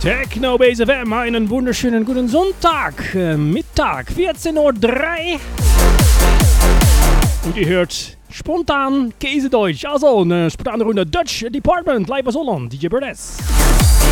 Techno Base FM, einen wunderschönen guten Sonntag, Mittag, 14:03 Uhr. Und ihr hört spontan Käsedeutsch, also eine spontane Runde Dutch Department, live aus Holland, DJ Burdess.